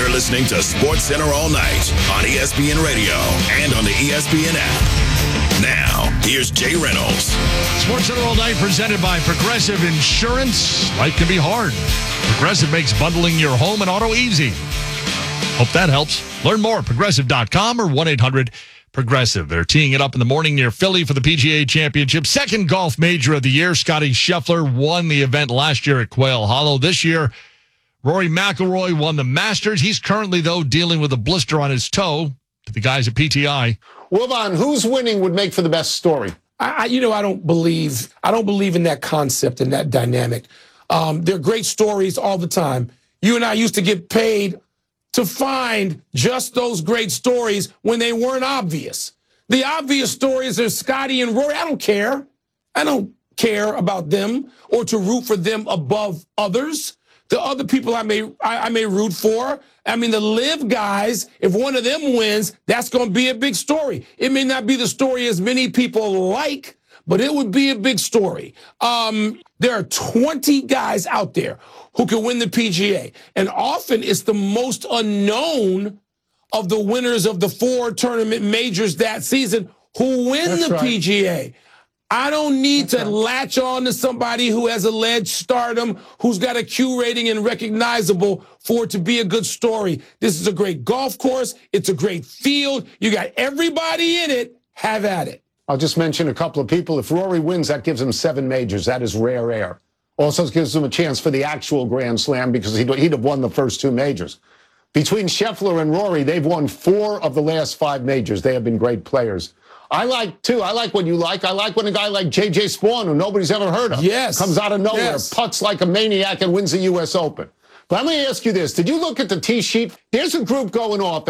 You're listening to SportsCenter All Night on ESPN Radio and on the ESPN app. Now, here's Jay Reynolds. SportsCenter All Night presented by Progressive Insurance. Life can be hard. Progressive makes bundling your home and auto easy. Hope that helps. Learn more at Progressive.com or 1-800-PROGRESSIVE. They're teeing it up in the morning near Philly for the PGA Championship. Second golf major of the year. Scottie Scheffler won the event last year at Quail Hollow. This year, Rory McIlroy won the Masters. He's currently, though, dealing with a blister on his toe. To the guys at PTI. Wilbon, who's winning would make for the best story? I don't believe in that concept and that dynamic. They're great stories all the time. You and I used to get paid to find just those great stories when they weren't obvious. The obvious stories are Scottie and Rory. I don't care. I don't care about them or to root for them above others. The other people I may root for. I mean, the live guys, if one of them wins, that's going to be a big story. It may not be the story as many people like, but it would be a big story. There are 20 guys out there who can win the PGA. And often it's the most unknown of the winners of the 4 tournament majors that season who win the PGA. I don't need to latch on to somebody who has alleged stardom, who's got a Q rating and recognizable for it to be a good story. This is a great golf course. It's a great field. You got everybody in it. Have at it. I'll just mention a couple of people. If Rory wins, that gives him 7 majors. That is rare air. Also gives him a chance for the actual Grand Slam because he'd have won the first 2 majors. Between Scheffler and Rory, they've won 4 of the last 5 majors. They have been great players. I like what you like. I like when a guy like J.J. Spaun, who nobody's ever heard of, comes out of nowhere, putts like a maniac and wins the U.S. Open. But let me ask you this. Did you look at the tee sheet? There's a group going off at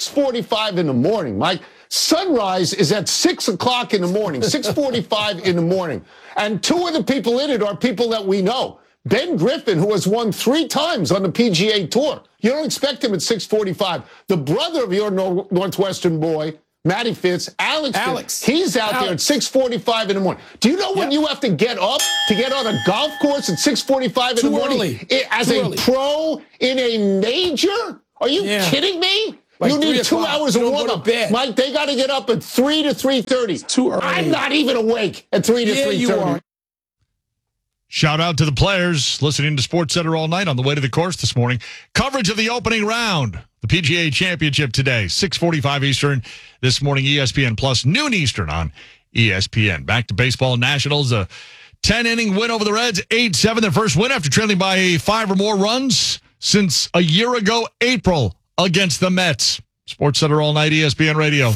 6:45 in the morning, Mike. Sunrise is at 6 o'clock in the morning, 6:45 in the morning. And 2 of the people in it are people that we know. Ben Griffin, who has won 3 times on the PGA Tour. You don't expect him at 6:45. The brother of your Northwestern boy, Matty Fitz, Alex. He's out there at 6:45 in the morning. Do you know when you have to get up to get on a golf course at 6:45 in the morning? As a pro in a major? Are you kidding me? Like you need 2 hours of warm-up. Mike, they got to get up at 3 to 3:30. Too early. I'm not even awake at 3 to 3:30. You are. Shout out to the players listening to SportsCenter all night on the way to the course this morning. Coverage of the opening round, the PGA Championship today, 6:45 Eastern this morning, ESPN Plus, noon Eastern on ESPN. Back to baseball. Nationals, a 10-inning win over the Reds, 8-7, their first win after trailing by 5 or more runs since a year ago, April, against the Mets. SportsCenter all night, ESPN Radio.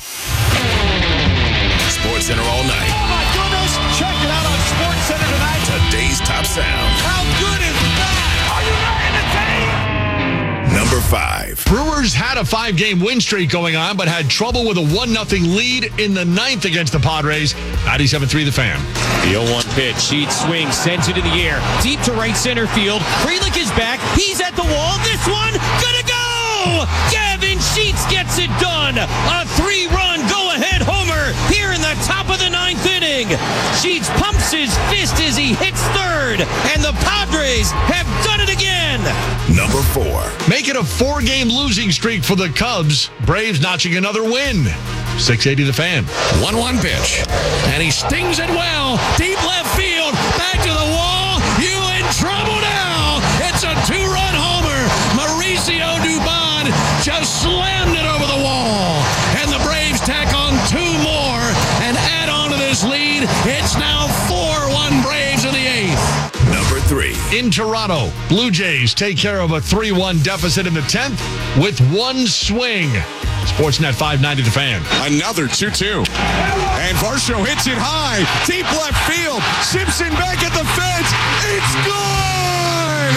SportsCenter all night. Oh my goodness! Check it out on SportsCenter tonight. Today's top sound. How good is that? Are you ready to take? Number 5. Brewers had a 5-game win streak going on, but had trouble with a 1-0 lead in the 9th against the Padres. 97.3 The Fan. The 0-1 pitch. Sheets swings, sends it in the air. Deep to right center field. Frelick is back. He's at the wall. This one, gonna go! Gavin Sheets gets it done. A 3-run go-ahead homer here in the top of the 9th inning. Sheets pumps his fist as he hits third, and the Padres have done it again. Number 4. Make it a 4-game losing streak for the Cubs. Braves notching another win. 680 The Fan. 1-1 pitch. And he stings it well. Deep left field. Back to the wall. You in trouble now. It's a 2-run homer. Mauricio Dubon just slammed it over the wall. And the Braves tack on 2 more and add on to this lead. It's now 4-1 Braves in the 8th. Number 3. In Toronto, Blue Jays take care of a 3-1 deficit in the 10th with 1 swing. Sportsnet 590 The Fan. Another 2-2. And Varsho hits it high. Deep left field. Simpson back at the fence. It's gone!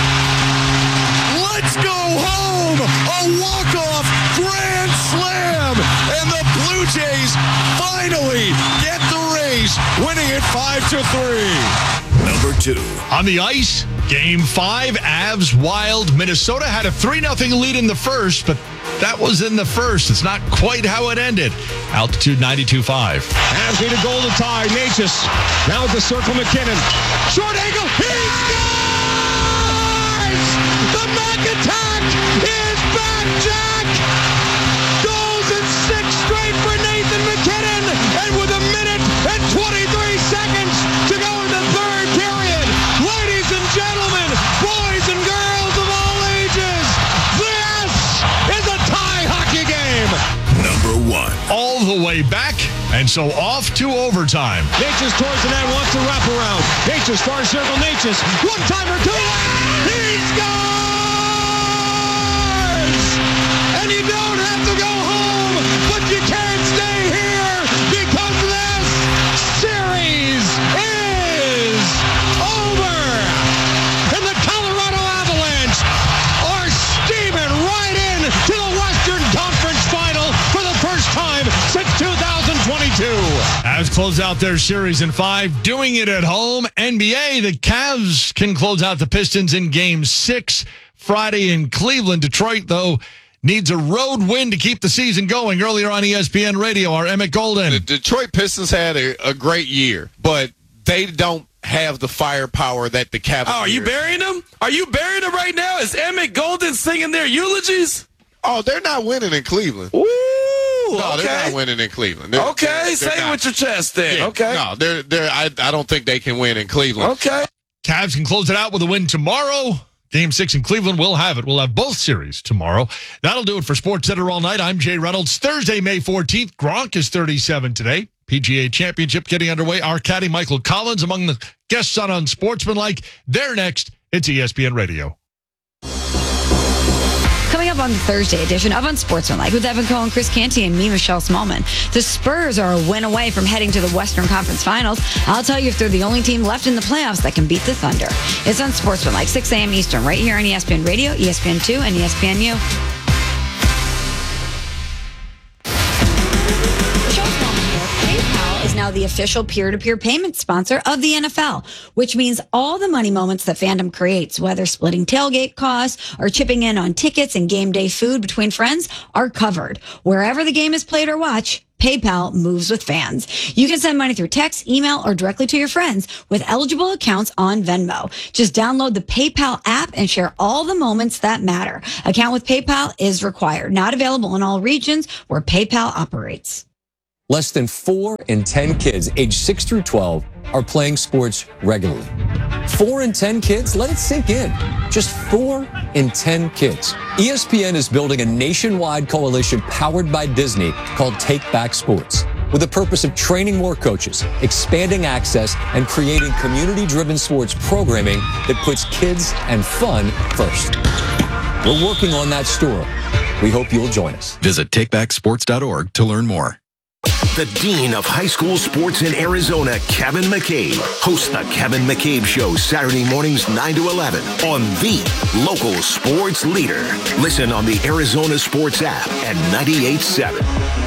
Let's go home! A walk-off grand slam! And the Blue Jays finally get the race, winning it 5-3. Number 2. On the ice, Game 5, Avs Wild. Minnesota had a 3-0 lead in the first, but that was in the first. It's not quite how it ended. Altitude 92.5. Avs need a goal to tie. Natchez now at the circle. McKinnon. Short angle. He scores! The back attack is back! way back, and so off to overtime. Natchez towards the net, wants to wrap around. Natchez, far circle, Natchez. One-timer, he scores! And you don't have to go home, but you can't stay here because this series is over. And the Colorado Avalanche are steaming right in to the Western Conference Final for the first time since 2022. Avs close out their series in 5, doing it at home. NBA, the Cavs can close out the Pistons in Game 6 Friday in Cleveland. Detroit, though, needs a road win to keep the season going. Earlier on ESPN Radio, our Emmett Golden. The Detroit Pistons had a great year, but they don't have the firepower that the Cavaliers. Oh, are you burying them? Are you burying them right now? Is Emmett Golden singing their eulogies? Oh, they're not winning in Cleveland. Ooh, no, okay. They're not winning in Cleveland. Say it with your chest then. Yeah, okay. No, I don't think they can win in Cleveland. Okay. Cavs can close it out with a win tomorrow. Game 6 in Cleveland, we'll have it. We'll have both series tomorrow. That'll do it for Sports Center all night. I'm Jay Reynolds. Thursday, May 14th, Gronk is 37 today. PGA Championship getting underway. Our caddy, Michael Collins, among the guests on Unsportsmanlike. They're next. It's ESPN Radio. Coming up on the Thursday edition of Unsportsmanlike with Evan Cohen, Chris Canty, and me, Michelle Smallman. The Spurs are a win away from heading to the Western Conference Finals. I'll tell you if they're the only team left in the playoffs that can beat the Thunder. It's Unsportsmanlike, 6 a.m. Eastern, right here on ESPN Radio, ESPN2, and ESPNU. PayPal is now the official peer-to-peer payment sponsor of the NFL, which means all the money moments that fandom creates, whether splitting tailgate costs or chipping in on tickets and game day food between friends, are covered. Wherever the game is played or watched, PayPal moves with fans. You can send money through text, email, or directly to your friends with eligible accounts on Venmo. Just download the PayPal app and share all the moments that matter. Account with PayPal is required. Not available in all regions where PayPal operates. Less than 4 in 10 kids aged 6 through 12 are playing sports regularly. 4 in 10 kids? Let it sink in. Just 4 in 10 kids. ESPN is building a nationwide coalition powered by Disney called Take Back Sports, with the purpose of training more coaches, expanding access, and creating community-driven sports programming that puts kids and fun first. We're working on that story. We hope you'll join us. Visit takebacksports.org to learn more. The Dean of High School Sports in Arizona, Kevin McCabe, hosts the Kevin McCabe Show Saturday mornings 9 to 11 on the local sports leader. Listen on the Arizona Sports app and 98.7.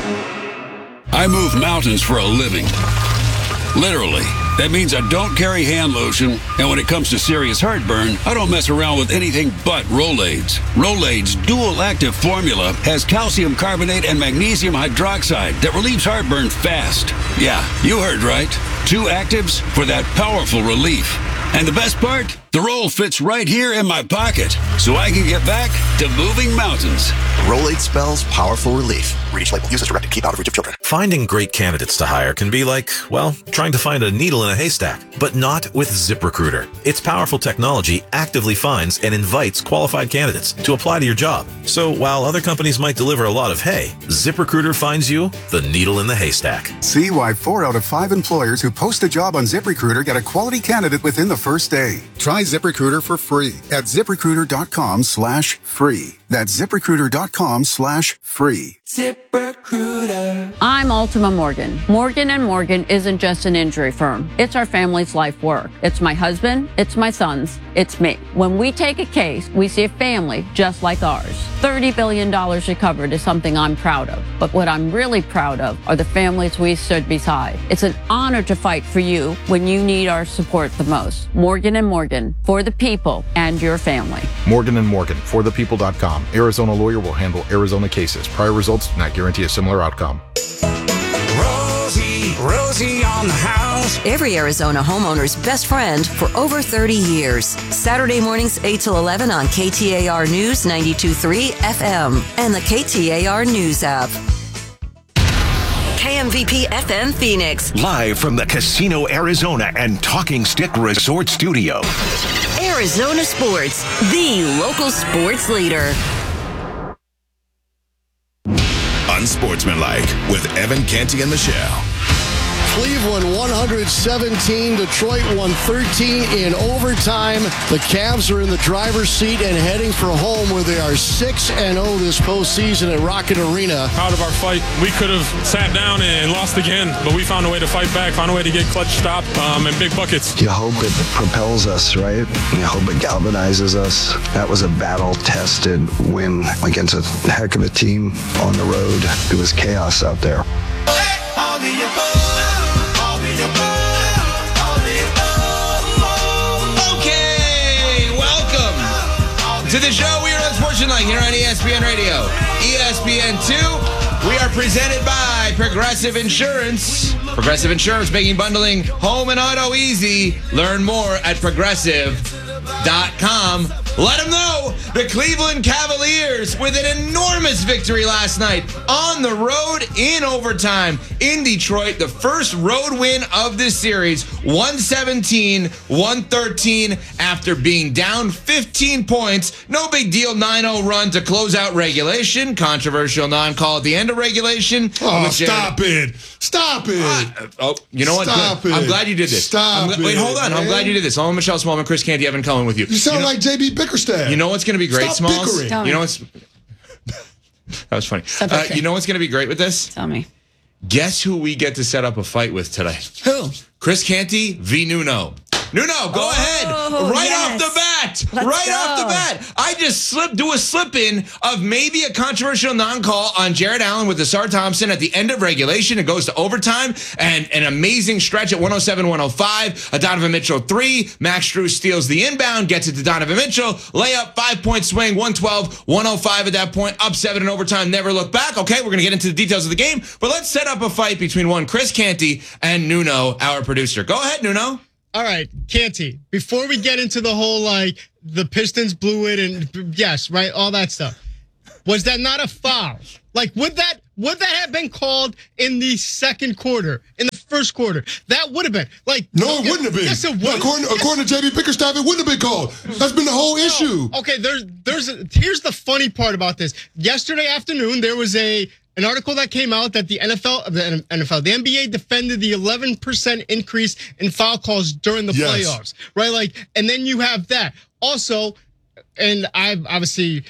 I move mountains for a living. Literally. That means I don't carry hand lotion, and when it comes to serious heartburn, I don't mess around with anything but Rolaids. Rolaids' dual-active formula has calcium carbonate and magnesium hydroxide that relieves heartburn fast. Yeah, you heard right. 2 actives for that powerful relief. And the best part? The roll fits right here in my pocket, so I can get back to moving mountains. Rolade spells powerful relief. Read each label. Use as directed. Keep out of reach of children. Finding great candidates to hire can be like, well, trying to find a needle in a haystack, but not with ZipRecruiter. Its powerful technology actively finds and invites qualified candidates to apply to your job. So while other companies might deliver a lot of hay, ZipRecruiter finds you the needle in the haystack. See why 4 out of 5 employers who post a job on ZipRecruiter get a quality candidate within the first day. Try ZipRecruiter for free at ZipRecruiter.com/free. That's ZipRecruiter.com/free. ZipRecruiter. I'm Ultima Morgan. Morgan & Morgan isn't just an injury firm. It's our family's life work. It's my husband, it's my sons, it's me. When we take a case, we see a family just like ours. $30 billion recovered is something I'm proud of. But what I'm really proud of are the families we stood beside. It's an honor to fight for you when you need our support the most. Morgan & Morgan, for the people and your family. Morgan & Morgan, forthepeople.com. Arizona lawyer will handle Arizona cases. Prior results do not guarantee a similar outcome. Rosie on the house. Every Arizona homeowner's best friend for over 30 years. Saturday mornings 8 till 11 on KTAR News 92.3 FM and the KTAR News app. KMVP FM Phoenix. Live from the Casino Arizona and Talking Stick Resort Studio. Arizona Sports, the local sports leader. Unsportsmanlike with Evan Canty and Michelle. Cleveland 117, Detroit 113 in overtime. The Cavs are in the driver's seat and heading for home where they are 6-0 this postseason at Rocket Arena. Proud of our fight. We could have sat down and lost again, but we found a way to fight back, found a way to get clutch stop and big buckets. You hope it propels us, right? You hope it galvanizes us. That was a battle-tested win against a heck of a team on the road. It was chaos out there. Okay, welcome to the show. We are Unsportsmanlike here on ESPN Radio. ESPN2. We are presented by Progressive Insurance. Progressive Insurance, making bundling home and auto easy. Learn more at progressive.com. Let them know the Cleveland Cavaliers with an enormous victory last night on the road in overtime in Detroit. The first road win of this series, 117-113 after being down 15 points. No big deal, 9-0 run to close out regulation. Controversial non-call at the end of regulation. Oh, stop it. Stop it. You know what? Stop it. I'm glad you did this. Stop it. Wait, hold on. Man. I'm glad you did this. I'm Michelle Smallman, Chris Canty, Evan Cohen with you. You sound like JB Bickerstaff. You know what's going to be great, Stop Smalls? bickering. You know what's... That was funny. You know what's going to be great with this? Tell me. Guess who we get to set up a fight with today? Who? Chris Canty v. Nuno. Nuno, go ahead. Right off the bat. Off the bat. I just do a slip-in of maybe a controversial non-call on Jared Allen with Asar Thompson at the end of regulation. It goes to overtime and an amazing stretch at 107-105. A Donovan Mitchell 3. Max Strus steals the inbound, gets it to Donovan Mitchell. Layup, 5-point swing, 112-105 at that point. Up 7 in overtime, never look back. Okay, we're going to get into the details of the game, but let's set up a fight between one Chris Canty and Nuno, our producer. Go ahead, Nuno. All right, Canty, before we get into the whole, the Pistons blew it and, yes, right, all that stuff, was that not a foul? Would that have been called in the second quarter, in the first quarter? That would have been. No, it wouldn't have been. Yes, it would. According to JB Bickerstaff, it wouldn't have been called. That's been the whole issue. Okay, here's the funny part about this. Yesterday afternoon, there was an article that came out that the NBA defended the 11% increase in foul calls during the playoffs, right? And then you have that. Also, and I've obviously,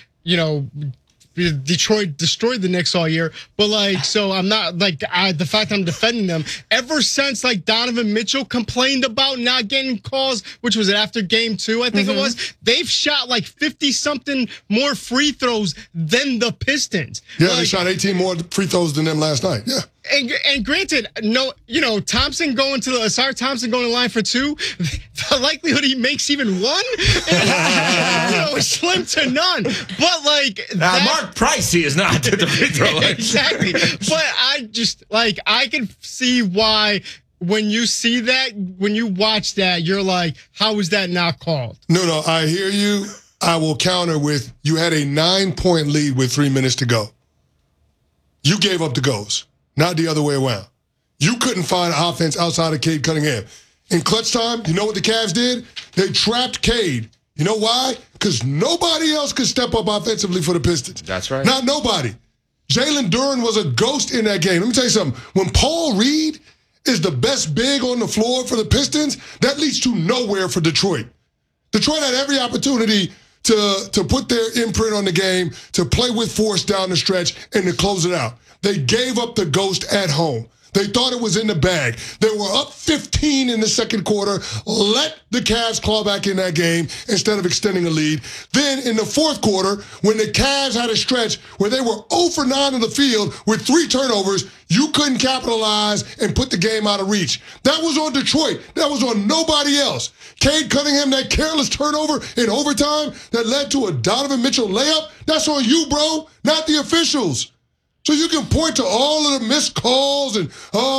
Detroit destroyed the Knicks all year, but so I'm not the fact I'm defending them ever since Donovan Mitchell complained about not getting calls, which was after game 2, I think it was. They've shot 50 something more free throws than the Pistons. Yeah, they shot 18 more free throws than them last night. Yeah. And granted, Asar Thompson going to the line for 2, the likelihood he makes even 1, is slim to none. But Mark Price, he is not at the free throw line. Exactly. But I just I can see why when you see that, when you watch that, you're like, how is that not called? No, I hear you. I will counter with you had a 9-point lead with 3 minutes to go. You gave up the goals. Not the other way around. You couldn't find offense outside of Cade Cunningham. In clutch time, you know what the Cavs did? They trapped Cade. You know why? Because nobody else could step up offensively for the Pistons. That's right. Not nobody. Jalen Duren was a ghost in that game. Let me tell you something. When Paul Reed is the best big on the floor for the Pistons, that leads to nowhere for Detroit. Detroit had every opportunity to put their imprint on the game, to play with force down the stretch, and to close it out. They gave up the ghost at home. They thought it was in the bag. They were up 15 in the second quarter. Let the Cavs claw back in that game instead of extending a lead. Then in the fourth quarter, when the Cavs had a stretch where they were 0 for 9 in the field with 3 turnovers, you couldn't capitalize and put the game out of reach. That was on Detroit. That was on nobody else. Cade Cunningham, that careless turnover in overtime that led to a Donovan Mitchell layup, that's on you, bro, not the officials. So you can point to all of the missed calls and,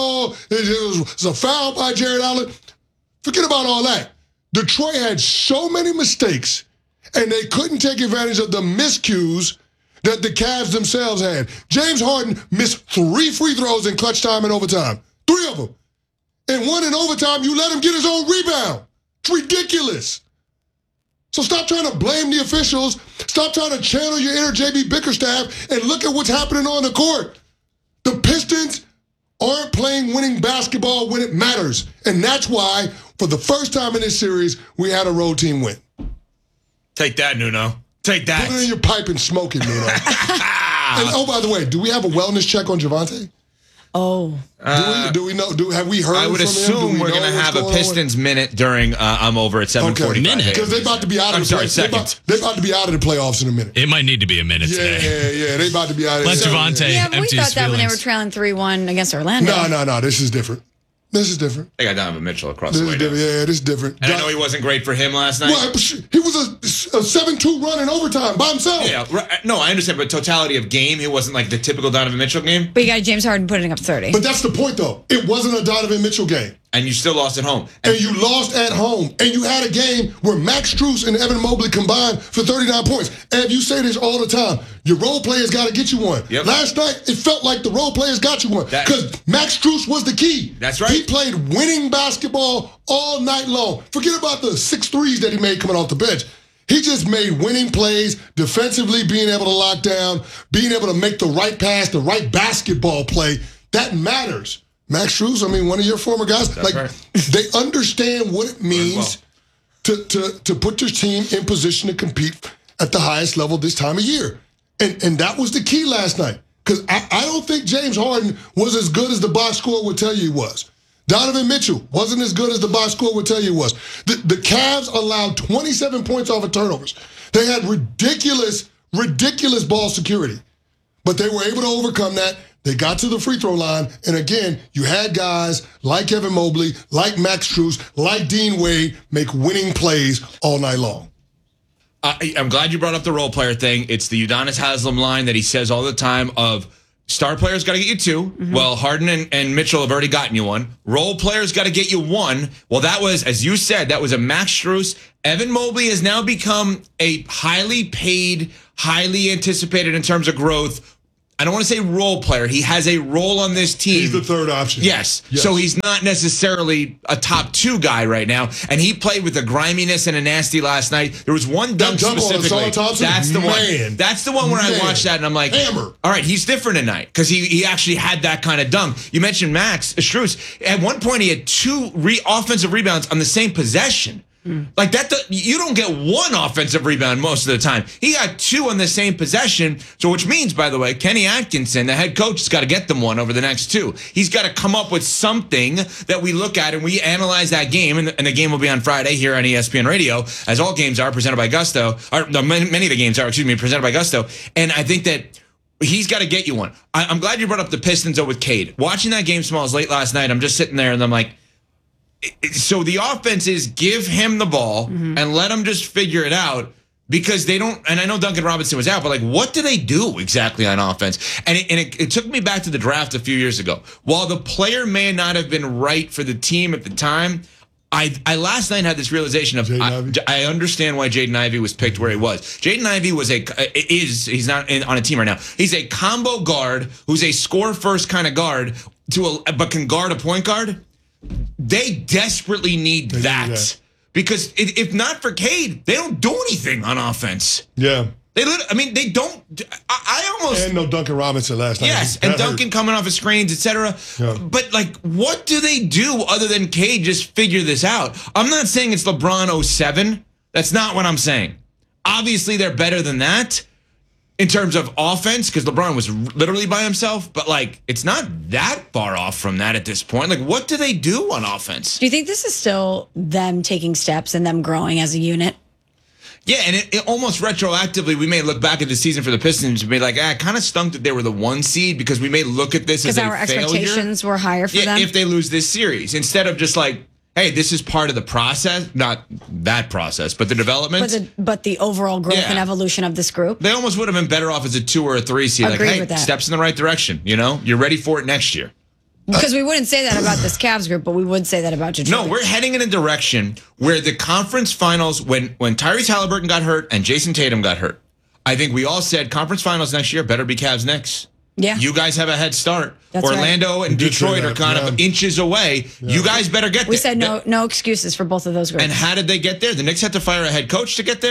it was a foul by Jared Allen. Forget about all that. Detroit had so many mistakes, and they couldn't take advantage of the miscues that the Cavs themselves had. James Harden missed 3 free throws in clutch time and overtime. 3 of them. And 1 in overtime, you let him get his own rebound. It's ridiculous. So stop trying to blame the officials. Stop trying to channel your inner JB Bickerstaff and look at what's happening on the court. The Pistons aren't playing winning basketball when it matters. And that's why, for the first time in this series, we had a road team win. Take that, Nuno. Take that. Put it in your pipe and smoke it, Nuno. And oh, by the way, do we have a wellness check on Javonte? Oh. Do we know? Have we heard? I would from assume him? we're going to have a Pistons minute during I'm over at 7:45. Minute, because they're about to be out of the playoffs. They're about to be out of the playoffs in a minute. It might need to be a minute today. Yeah, they about to be out of. Let Javonte Yeah, but we empty thought his that when they feelings. were trailing 3-1 against Orlando. No. This is different. They got Donovan Mitchell across this the way. is different. Yeah, this is different. And I know he wasn't great for him last night. Well, he was a 7-2 run in overtime by himself. Yeah, no, I understand, but totality of game, it wasn't like the typical Donovan Mitchell game. But you got James Harden putting up 30. But that's the point, though. It wasn't a Donovan Mitchell game. And you still lost at home. And you lost at home. And you had a game where Max Strus and Evan Mobley combined for 39 points. And you say this all the time. Your role players got to get you one. Yep. Last night, it felt like the role players got you one. Because Max Strus was the key. That's right. He played winning basketball all night long. Forget about the 6 threes that he made coming off the bench. He just made winning plays, defensively being able to lock down, being able to make the right pass, the right basketball play. That matters. Max Strus, one of your former guys, they understand what it means to put your team in position to compete at the highest level this time of year. And that was the key last night. Because I don't think James Harden was as good as the box score would tell you he was. Donovan Mitchell wasn't as good as the box score would tell you he was. The Cavs allowed 27 points off of turnovers. They had ridiculous ball security. But they were able to overcome that. They got to the free throw line, and again, you had guys like Evan Mobley, like Max Strus, like Dean Wade make winning plays all night long. I'm glad you brought up the role player thing. It's the Udonis Haslem line that he says all the time of star players got to get you 2. Mm-hmm. Well, Harden and Mitchell have already gotten you 1. Role players got to get you 1. Well, that was, as you said, that was a Max Strus. Evan Mobley has now become a highly paid, highly anticipated in terms of growth. I don't want to say role player. He has a role on this team. He's the third option. Yes. So he's not necessarily a top 2 guy right now. And he played with a griminess and a nasty last night. There was one dunk specifically. That's the one. That's the one where I watched that and I'm like, hammer. All right, he's different tonight because he actually had that kind of dunk. You mentioned Max Strus. At one point, he had 2 offensive rebounds on the same possession. Like that, you don't get 1 offensive rebound most of the time. He got 2 on the same possession. So, which means, by the way, Kenny Atkinson, the head coach, has got to get them 1 over the next 2. He's got to come up with something that we look at and we analyze that game. And the game will be on Friday here on ESPN Radio, as all games are presented by Gusto. Or many of the games are, presented by Gusto. And I think that he's got to get you 1. I'm glad you brought up the Pistons though with Cade. Watching that game Smalls late last night, I'm just sitting there and I'm like, so the offense is give him the ball and let him just figure it out because they don't, and I know Duncan Robinson was out, but like, what do they do exactly on offense? And it took me back to the draft a few years ago. While the player may not have been right for the team at the time, I last night had this realization of I understand why Jaden Ivey was picked where he was. Jaden Ivey he's not on a team right now. He's a combo guard who's a score first kind of guard but can guard a point guard. They desperately need that because if not for Cade, they don't do anything on offense. Yeah. They don't. I almost. And no Duncan Robinson last night. Yes, and Duncan coming off his screens, etc. Yeah. But like, what do they do other than Cade just figure this out? I'm not saying it's LeBron 07. That's not what I'm saying. Obviously, they're better than that in terms of offense because LeBron was literally by himself. But like, it's not that far off from that at this point. Like, what do they do on offense? Do you think this is still them taking steps and them growing as a unit? Yeah, and it almost retroactively, we may look back at the season for the Pistons and be like, it kind of stunk that they were the 1 seed because we may look at this as a failure. Because our expectations were higher for them. If they lose this series, instead of just like, hey, this is part of the process, not that process, but the development. But the overall growth and evolution of this group. They almost would have been better off as a 2 or a 3 seed. Agree like, hey, with that. Steps in the right direction. You're ready for it next year. Because we wouldn't say that about this Cavs group, but we would say that about Detroit. No, we're heading in a direction where the conference finals, when Tyrese Halliburton got hurt and Jason Tatum got hurt, I think we all said conference finals next year better be Cavs Knicks. Yeah. You guys have a head start. That's Orlando and Detroit are kind of inches away. Yeah. You guys better get there. We said no excuses for both of those groups. And how did they get there? The Knicks had to fire a head coach to get there.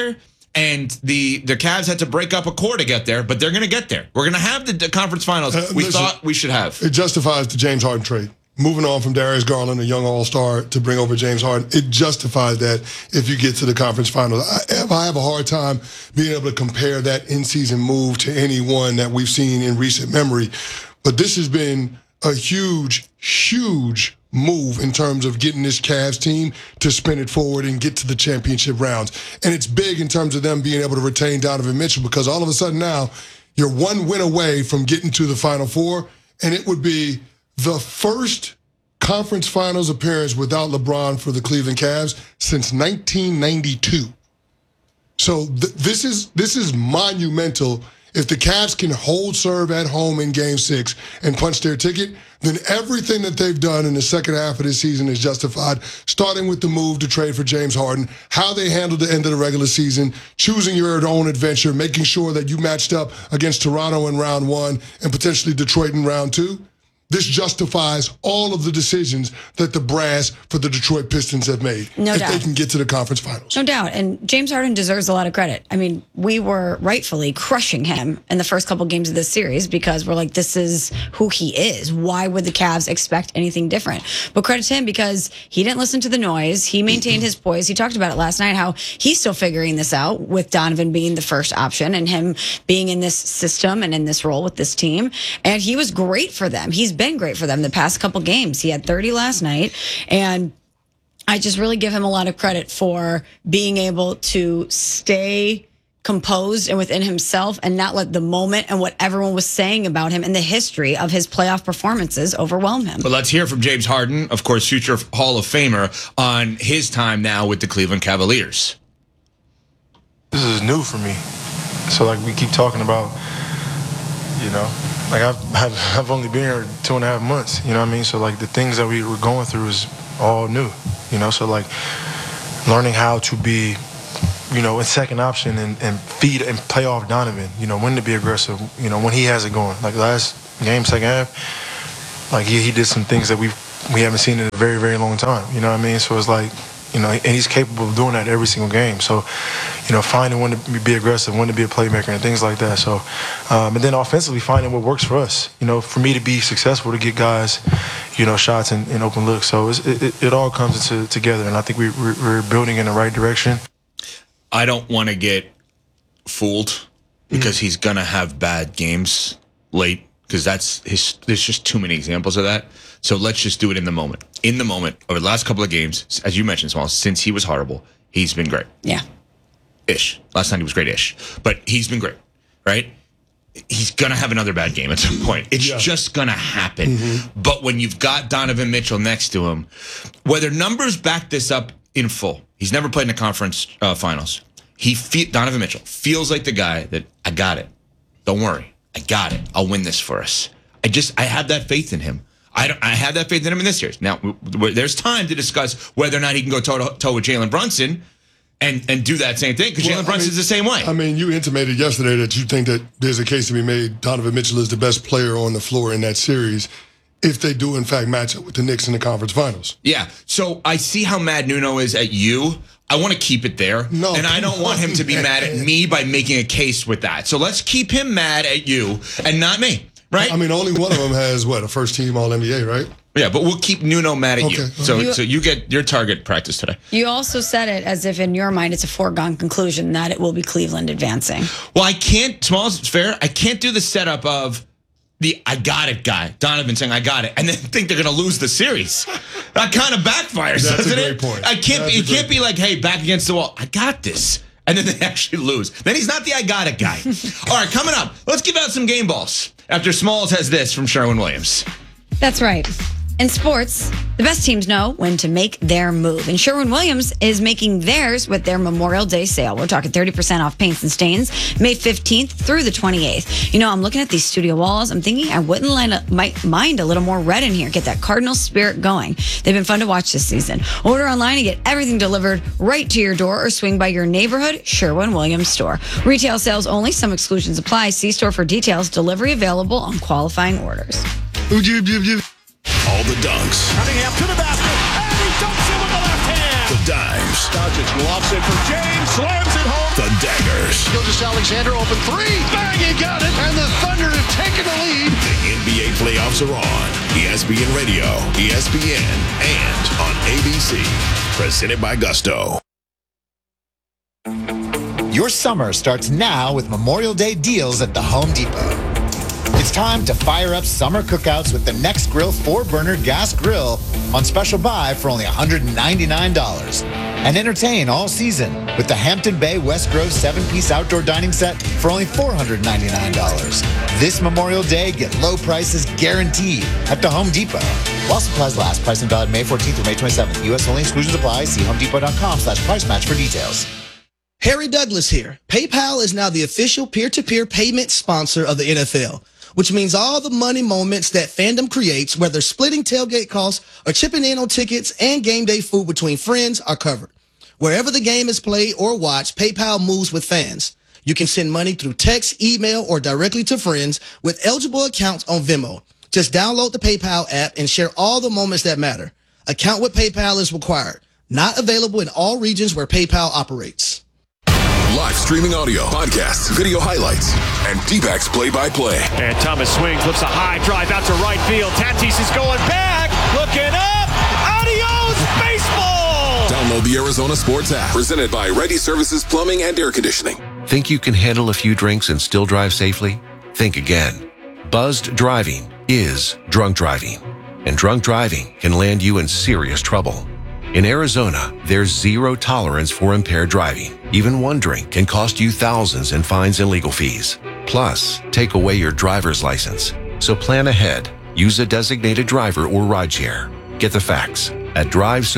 And the Cavs had to break up a core to get there, but they're going to get there. We're going to have the conference finals we thought we should have. It justifies the James Harden trade. Moving on from Darius Garland, a young all-star, to bring over James Harden, it justifies that if you get to the conference finals. I have a hard time being able to compare that in-season move to any one that we've seen in recent memory. But this has been a huge, huge move in terms of getting this Cavs team to spin it forward and get to the championship rounds. And it's big in terms of them being able to retain Donovan Mitchell, because all of a sudden now you're one win away from getting to the Final Four, and it would be the first conference finals appearance without LeBron for the Cleveland Cavs since 1992. So this is monumental. If the Cavs can hold serve at home in Game 6 and punch their ticket, then everything that they've done in the second half of this season is justified, starting with the move to trade for James Harden, how they handled the end of the regular season, choosing your own adventure, making sure that you matched up against Toronto in round 1 and potentially Detroit in round 2. This justifies all of the decisions that the brass for the Detroit Pistons have made. No doubt. If they can get to the conference finals. No doubt. And James Harden deserves a lot of credit. I mean, we were rightfully crushing him in the first couple games of this series because we're like, this is who he is. Why would the Cavs expect anything different? But credit to him because he didn't listen to the noise. He maintained his poise. He talked about it last night, how he's still figuring this out with Donovan being the first option and him being in this system and in this role with this team. And he was great for them. He's been great for them the past couple games. He had 30 last night, and I just really give him a lot of credit for being able to stay composed and within himself and not let the moment and what everyone was saying about him and the history of his playoff performances overwhelm him. But let's hear from James Harden, of course, future Hall of Famer, on his time now with the Cleveland Cavaliers. This is new for me. So, like, we keep talking about, you know, like I've only been here 2.5 months, you know what I mean? So like the things that we were going through is all new, you know? So like learning how to be, you know, a second option and feed and play off Donovan, you know, when to be aggressive, you know, when he has it going. Like last game, second half, like he did some things that we haven't seen in a very, very long time, you know what I mean? So it's like, you know, and he's capable of doing that every single game. So, you know, finding when to be aggressive, when to be a playmaker, and things like that. So, and then offensively, finding what works for us. You know, for me to be successful, to get guys, you know, shots and open looks. So it all comes together, and I think we're building in the right direction. I don't want to get fooled because he's gonna have bad games late because there's just too many examples of that. So let's just do it in the moment. In the moment, over the last couple of games, as you mentioned, Smalls, since he was horrible, he's been great. Yeah. Ish. Last night he was great-ish. But he's been great, right? He's going to have another bad game at some point. It's just going to happen. Mm-hmm. But when you've got Donovan Mitchell next to him, whether numbers back this up in full, he's never played in the conference finals. Donovan Mitchell feels like the guy that, I got it. Don't worry. I got it. I'll win this for us. I have that faith in him. I have that faith in him in this series. Now, there's time to discuss whether or not he can go toe-to-toe with Jalen Brunson and do that same thing, because Jalen Brunson's the same way. I mean, you intimated yesterday that you think that there's a case to be made Donovan Mitchell is the best player on the floor in that series if they do, in fact, match up with the Knicks in the conference finals. Yeah, so I see how mad Nuno is at you. I want to keep it there. No, and I don't want him to be mad at me by making a case with that. So let's keep him mad at you and not me. Right? I mean, only one of them has, a first-team All-NBA, right? Yeah, but we'll keep Nuno mad at you. So you get your target practice today. You also said it as if in your mind it's a foregone conclusion that it will be Cleveland advancing. Well, I can't, Smalls, it's fair, I can't do the setup of the I got it guy, Donovan saying I got it, and then think they're going to lose the series. That kind of backfires, doesn't it? Point. It can't be like, hey, back against the wall, I got this. And then they actually lose. Then he's not the I got it guy. All right, coming up, let's give out some game balls after Smalls has this from Sherwin-Williams. That's right. In sports, the best teams know when to make their move. And Sherwin-Williams is making theirs with their Memorial Day sale. We're talking 30% off paints and stains, May 15th through the 28th. You know, I'm looking at these studio walls. I'm thinking I wouldn't mind a little more red in here. Get that Cardinal spirit going. They've been fun to watch this season. Order online and get everything delivered right to your door or swing by your neighborhood Sherwin-Williams store. Retail sales only. Some exclusions apply. See store for details. Delivery available on qualifying orders. All the dunks. Cunningham to the basket, and he dunks it with the left hand. The dimes. Doncic lofts it for James, slams it home. The Daggers. Gilgeous-Alexander open three. Bang, he got it. And the Thunder have taken the lead. The NBA playoffs are on. ESPN Radio, ESPN, and on ABC. Presented by Gusto. Your summer starts now with Memorial Day deals at the Home Depot. It's time to fire up summer cookouts with the Nextgrill 4-burner gas grill on special buy for only $199. And entertain all season with the Hampton Bay West Grove 7-piece outdoor dining set for only $499. This Memorial Day, get low prices guaranteed at the Home Depot. While supplies last, price and valid May 14th through May 27th. U.S. only, exclusions apply. See homedepot.com/price match for details. Harry Douglas here. PayPal is now the official peer-to-peer payment sponsor of the NFL, which means all the money moments that fandom creates, whether splitting tailgate costs or chipping in on tickets and game day food between friends, are covered. Wherever the game is played or watched, PayPal moves with fans. You can send money through text, email, or directly to friends with eligible accounts on Venmo. Just download the PayPal app and share all the moments that matter. Account with PayPal is required. Not available in all regions where PayPal operates. Live streaming audio, podcasts, video highlights, and D-backs play-by-play. And Thomas swings, flips a high drive out to right field. Tatis is going back, looking up. Adios, baseball! Download the Arizona Sports app, presented by Ready Services Plumbing and Air Conditioning. Think you can handle a few drinks and still drive safely? Think again. Buzzed driving is drunk driving, and drunk driving can land you in serious trouble. In Arizona, there's zero tolerance for impaired driving. Even one drink can cost you thousands in fines and legal fees. Plus, take away your driver's license. So plan ahead. Use a designated driver or rideshare. Get the facts at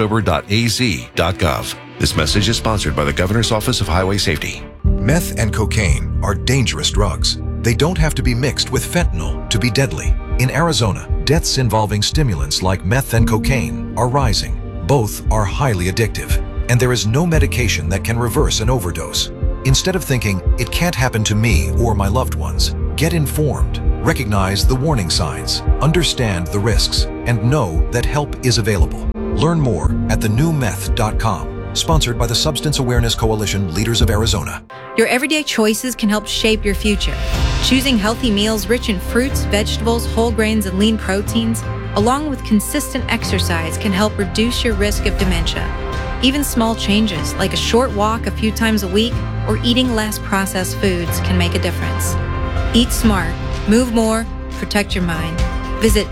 drivesober.az.gov. This message is sponsored by the Governor's Office of Highway Safety. Meth and cocaine are dangerous drugs. They don't have to be mixed with fentanyl to be deadly. In Arizona, deaths involving stimulants like meth and cocaine are rising. Both are highly addictive, and there is no medication that can reverse an overdose. Instead of thinking, it can't happen to me or my loved ones, get informed, recognize the warning signs, understand the risks, and know that help is available. Learn more at thenewmeth.com, sponsored by the Substance Awareness Coalition Leaders of Arizona. Your everyday choices can help shape your future. Choosing healthy meals rich in fruits, vegetables, whole grains, and lean proteins, along with consistent exercise, can help reduce your risk of dementia. Even small changes, like a short walk a few times a week or eating less processed foods, can make a difference. Eat smart, move more, protect your mind. Visit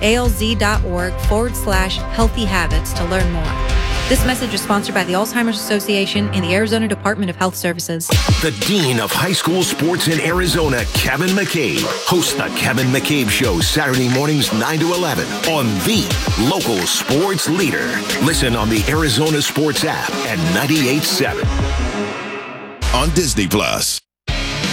alz.org/healthy habits to learn more. This message is sponsored by the Alzheimer's Association and the Arizona Department of Health Services. The Dean of High School Sports in Arizona, Kevin McCabe, hosts the Kevin McCabe Show Saturday mornings 9 to 11 on the local sports leader. Listen on the Arizona Sports app at 98.7. On Disney Plus.